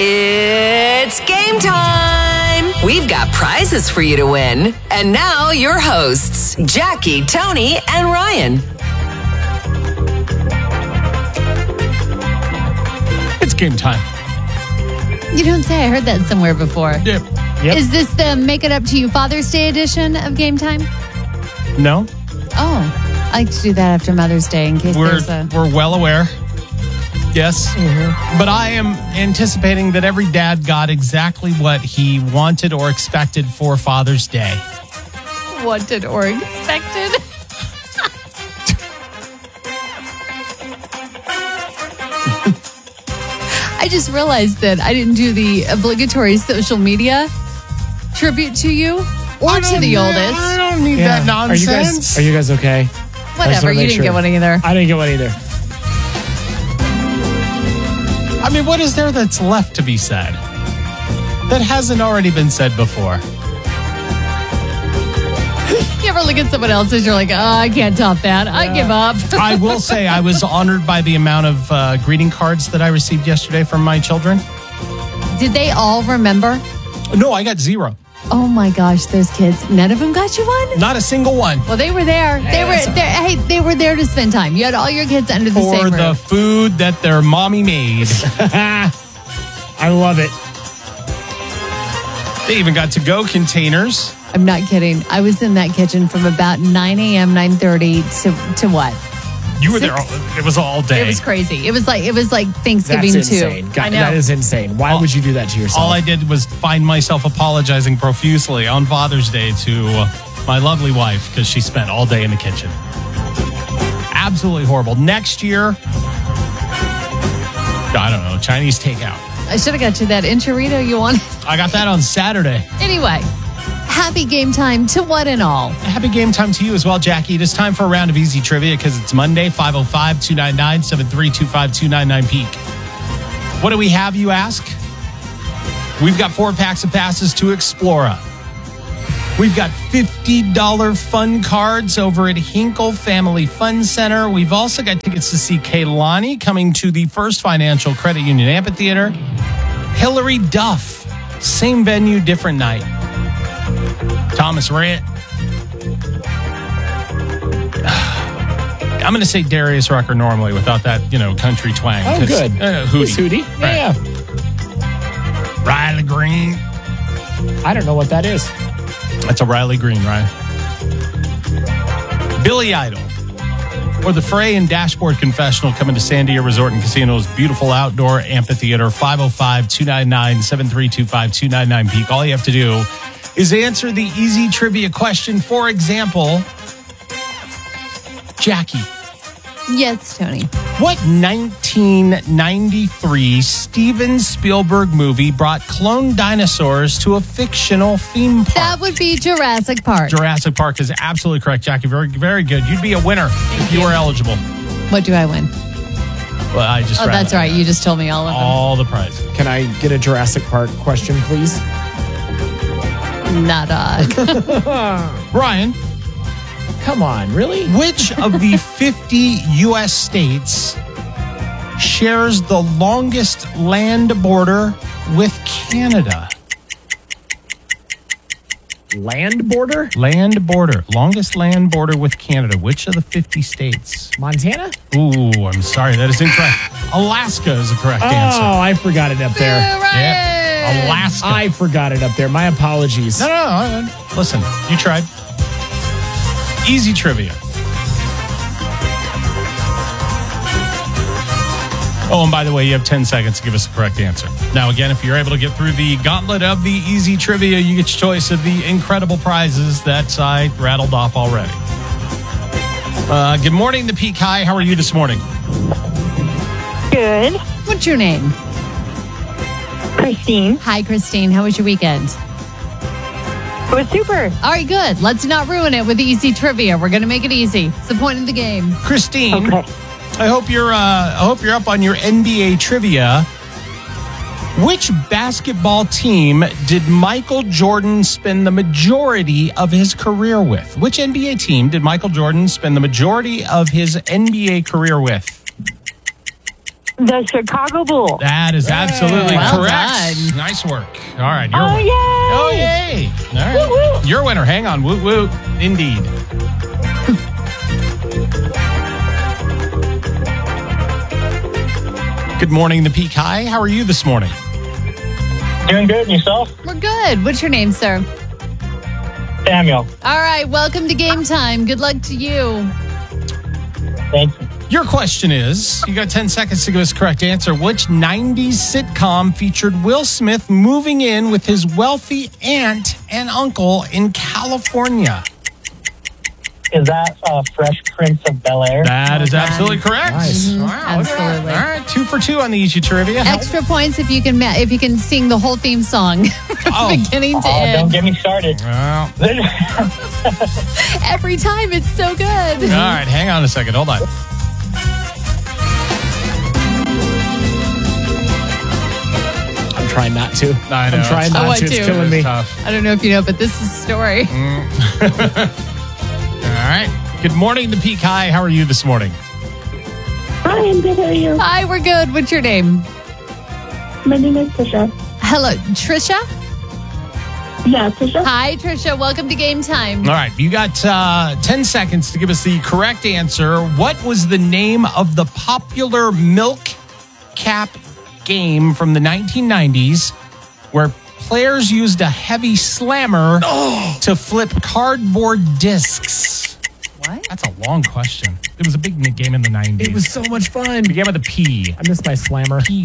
It's game time! We've got prizes for you to win. And now your hosts, Jackie, Tony, and Ryan. It's game time. You don't say. I heard that somewhere before. Yep. Is this the Make It Up to You Father's Day edition of Game Time? No. Oh, I like to do that after Mother's Day in case We're there's a... well aware. Yes. Mm-hmm. But I am anticipating that every dad got exactly what he wanted or expected for Father's Day. Wanted or expected? I just realized that I didn't do the obligatory social media tribute to you or to the oldest. I don't need that nonsense. Are you guys okay? Whatever, you didn't get one either. I didn't get one either. I mean, what is there that's left to be said that hasn't already been said before? You ever look at someone else's, you're like, oh, I can't top that. Yeah. I give up. I will say I was honored by the amount of greeting cards that I received yesterday from my children. Did they all remember? No, I got 0. Oh my gosh, those kids. None of them got you one? Not a single one. Well, they were there. They were there to spend time. You had all your kids under the same roof. For the food that their mommy made. I love it. They even got to-go containers. I'm not kidding. I was in that kitchen from about 9 a.m., 9:30 to what? You were 6? there. It was all day. It was crazy. It was like Thanksgiving That's too. insane. I know. That is insane. Why would you do that to yourself? All I did was find myself apologizing profusely on Father's Day to my lovely wife because she spent all day in the kitchen. Absolutely horrible. Next year, I don't know, Chinese takeout. I should have got you that enchilada you wanted. I got that on Saturday. Anyway, happy game time to one and all. Happy game time to you as well, Jackie. It is time for a round of easy trivia because it's Monday, 505-299-7325-299-PEAK. What do we have, you ask? We've got 4 packs of passes to Explora. We've got $50 fun cards over at Hinkle Family Fun Center. We've also got tickets to see Kaylani coming to the First Financial Credit Union Amphitheater. Hillary Duff, same venue, different night. Thomas Rhett. I'm going to say Darius Rucker normally without that, country twang. Oh, good. Hootie. Hootie. Right. Yeah. Riley Green. I don't know what that is. That's a Riley Green, right? Billy Idol. Or the Fray and Dashboard Confessional coming to Sandia Resort and Casino's beautiful outdoor amphitheater. 505-299-7325-299-PEAK. All you have to do is answer the easy trivia question. For example, Jackie. Yes, Tony. What 1993 Steven Spielberg movie brought cloned dinosaurs to a fictional theme park? That would be Jurassic Park. Jurassic Park is absolutely correct, Jackie. Very, very good. You'd be a winner if you were eligible. What do I win? Well, I just. Oh, that's right. You just told me all of them. All the prizes. Can I get a Jurassic Park question, please? Nada. Brian. Come on, really? Which of the 50 U.S. states shares the longest land border with Canada? Land border? Land border. Longest land border with Canada. Which of the 50 states? Montana? Ooh, I'm sorry. That is incorrect. Alaska is the correct answer. Oh, I forgot it up there. Yep. Alaska. I forgot it up there. My apologies. No. Listen, you tried. Easy trivia. Oh, and by the way, you have 10 seconds to give us the correct answer. Now, again, if you're able to get through the gauntlet of the easy trivia, you get your choice of the incredible prizes that I rattled off already. Good morning, the Peak High. How are you this morning? Good. What's your name? Christine. Hi, Christine. How was your weekend? It was super. All right, good. Let's not ruin it with easy trivia. We're going to make it easy. It's the point of the game. Christine, Okay. I hope you're up on your NBA trivia. Which basketball team did Michael Jordan spend the majority of his career with? Which NBA team did Michael Jordan spend the majority of his NBA career with? The Chicago Bulls. That is absolutely Well correct. done. Nice work. All right. You're Oh, winner. yay! Oh, yay. All right. Woo, woo. You're a winner. Hang on. Woo, woo. Indeed. Good morning, the Peak High. How are you this morning? Doing good, and yourself? We're good. What's your name, sir? Samuel. All right. Welcome to Game Time. Good luck to you. Thank you. Your question is, you got 10 seconds to give us a correct answer. Which 90s sitcom featured Will Smith moving in with his wealthy aunt and uncle in California? Is that Fresh Prince of Bel-Air? That is absolutely correct. Nice. Wow, look at that. Absolutely. All right, 2 for 2 on the easy trivia. Extra points if you can sing the whole theme song from Oh. beginning to Oh, don't end. get me started. Well, Every time, it's so good. all right, hang on a second. Hold on. I'm trying not to. I know. I'm trying I not want to. It's to. killing me. It's tough. I don't know if you know, but this is a story. All right. Good morning, the Peak High. How are you this morning? Hi, I'm good. How are you? Hi, we're good. What's your name? My name is Tisha. Hello, Trisha. Yeah, Tisha. Hi, Trisha. Welcome to Game Time. All right. You got 10 seconds to give us the correct answer. What was the name of the popular milk cap game from the 1990s where players used a heavy slammer to flip cardboard discs? What? That's a long question. It was a big game in the 90s. It was so much fun. began with a P. I missed my slammer. P.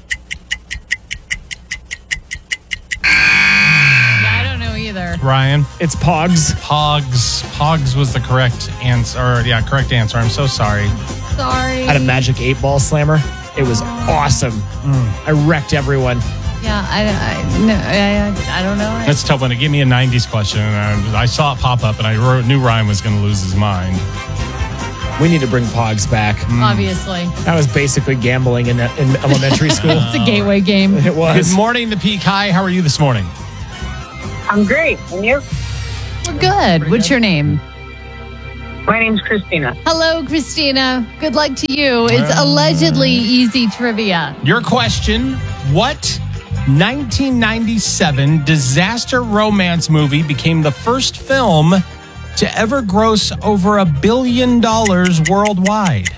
Yeah, I don't know either. Ryan. It's Pogs. Pogs. Pogs was the correct answer. Correct answer. I'm so sorry. Sorry. I had a Magic 8-ball slammer. It was awesome. I wrecked everyone. Yeah, I don't know. That's a tough one. It gave me a 90s question, and I saw it pop up, and I knew Ryan was going to lose his mind. We need to bring Pogs back. Obviously. That was basically gambling in elementary school. It's a gateway game. It was. Good morning, the Peak High. How are you this morning? I'm great. And you? We're good. What's your name? My name's Christina. Hello, Christina. Good luck to you. It's allegedly easy trivia. Your question, what 1997 disaster romance movie became the first film to ever gross over $1 billion worldwide?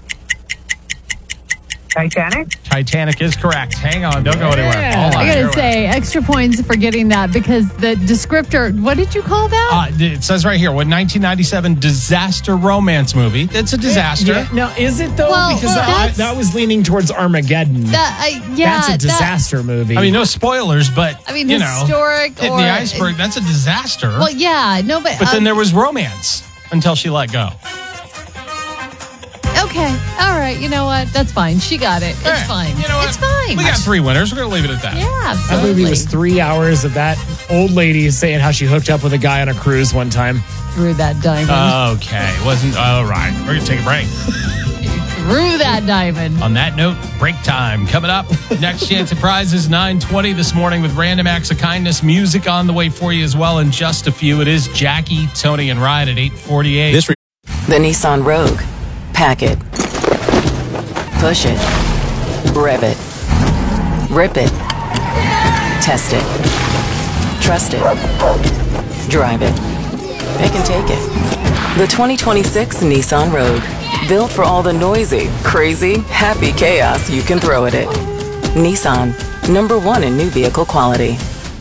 Titanic? Titanic is correct. Hang on. Don't go anywhere. Hold on. I Here gotta we say, extra points for getting that because the descriptor, what did you call that? It says right here, what 1997 disaster romance movie? It's a disaster. Yeah, now, is it though? Well, because that's- that was leaning towards Armageddon. That's a disaster movie. I mean, no spoilers, but I mean, you know, historic hitting or the iceberg. That's a disaster. Well, yeah, no, but then there was romance until she let go. okay, all right. You know what? That's fine. She got it. It's All right, fine. You know what? It's fine. We got 3 winners. We're gonna leave it at that. Yeah, that absolutely. movie was 3 hours of that old lady saying how she hooked up with a guy on a cruise one time. Through that diamond. Okay, wasn't all right. We're gonna take a break. Through that diamond. On that note, break time coming up. Next chance at prizes 9:20 this morning with random acts of kindness. Music on the way for you as well in just a few. It is Jackie, Tony, and Ryan at 8:48. The Nissan Rogue. Pack it. Push it. Rev it. Rip it. Test it. Trust it. Drive it. They can take it. The 2026 Nissan Rogue. Built for all the noisy, crazy, happy chaos you can throw at it. Nissan. #1 in new vehicle quality.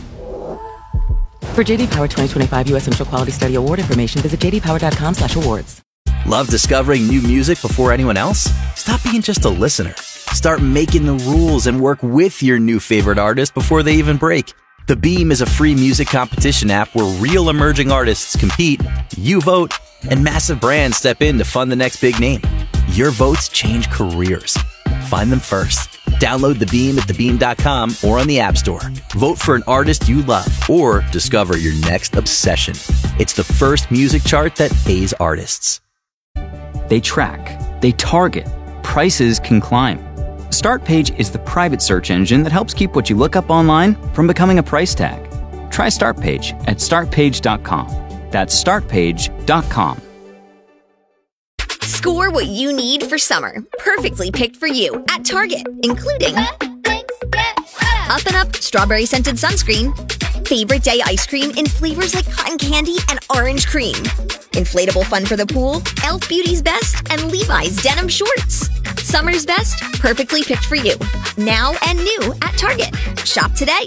For JD Power 2025 U.S. Central Quality Study Award information, visit jdpower.com/awards. Love discovering new music before anyone else? Stop being just a listener. Start making the rules and work with your new favorite artist before they even break. The Beam is a free music competition app where real emerging artists compete, you vote, and massive brands step in to fund the next big name. Your votes change careers. Find them first. Download The Beam at thebeam.com or on the App Store. Vote for an artist you love or discover your next obsession. It's the first music chart that pays artists. They track, they target, prices can climb. StartPage is the private search engine that helps keep what you look up online from becoming a price tag. Try StartPage at startpage.com. That's startpage.com. Score what you need for summer. Perfectly picked for you at Target, including Up and Up Strawberry Scented Sunscreen, Favorite Day Ice Cream in flavors like cotton candy and orange cream, Inflatable Fun for the Pool, Elf Beauty's Best, and Levi's Denim Shorts. Summer's best, perfectly picked for you. Now and new at Target. Shop today.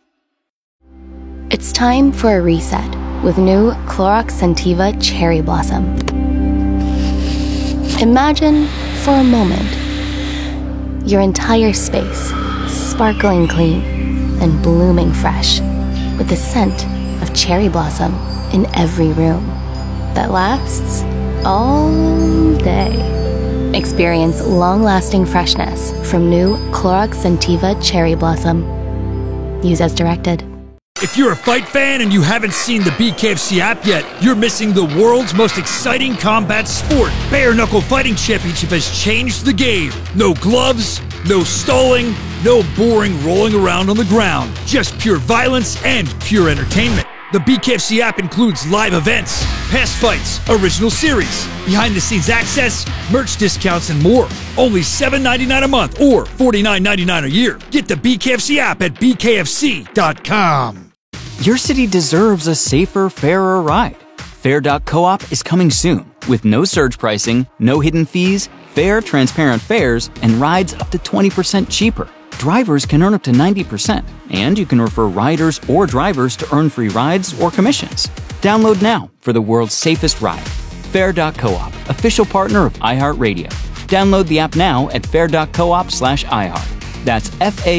It's time for a reset with new Clorox Scentiva Cherry Blossom. Imagine, for a moment, your entire space sparkling clean and blooming fresh with the scent of cherry blossom in every room that lasts all day. Experience long-lasting freshness from new Clorox Scentiva Cherry Blossom. Use as directed. If you're a fight fan and you haven't seen the BKFC app yet, you're missing the world's most exciting combat sport. Bare Knuckle Fighting Championship has changed the game. No gloves, no stalling, no boring rolling around on the ground. Just pure violence and pure entertainment. The BKFC app includes live events, past fights, original series, behind-the-scenes access, merch discounts, and more. Only $7.99 a month or $49.99 a year. Get the BKFC app at bkfc.com. Your city deserves a safer, fairer ride. Fair.coop is coming soon with no surge pricing, no hidden fees, fair, transparent fares, and rides up to 20% cheaper. Drivers can earn up to 90%, and you can refer riders or drivers to earn free rides or commissions. Download now for the world's safest ride. Fair.coop, official partner of iHeartRadio. Download the app now at fair.coop/iHeart. That's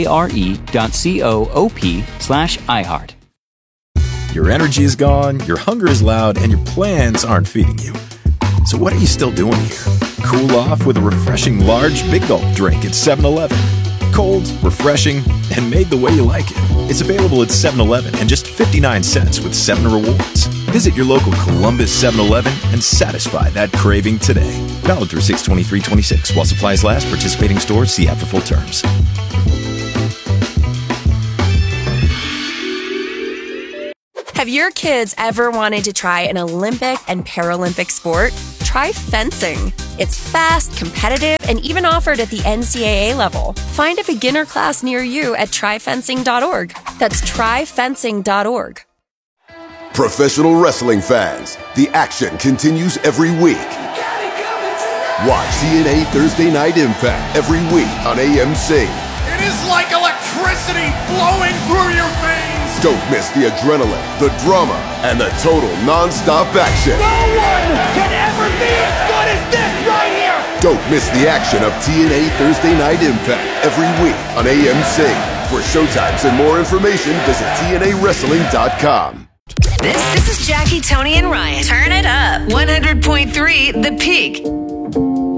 FARE.coop/iHeart. Your energy is gone, your hunger is loud, and your plans aren't feeding you. So what are you still doing here? Cool off with a refreshing large Big Gulp drink at 7-Eleven. Cold, refreshing, and made the way you like it. It's available at 7-Eleven and just 59 cents with 7 rewards. Visit your local Columbus 7-Eleven and satisfy that craving today. Valid through 6/23/26 while supplies last. Participating stores. See app for full terms. Have your kids ever wanted to try an Olympic and Paralympic sport? Try fencing. It's fast, competitive, and even offered at the NCAA level. Find a beginner class near you at tryfencing.org. That's tryfencing.org. Professional wrestling fans, the action continues every week. Watch TNA Thursday Night Impact every week on AMC. It is like electricity flowing through your veins. Don't miss the adrenaline, the drama, and the total non-stop action. No one can ever be as good as this right here. Don't miss the action of TNA Thursday Night Impact every week on AMC. For showtimes and more information, visit TNAWrestling.com. This is Jackie, Tony, and Ryan. Turn it up. 100.3 The Peak.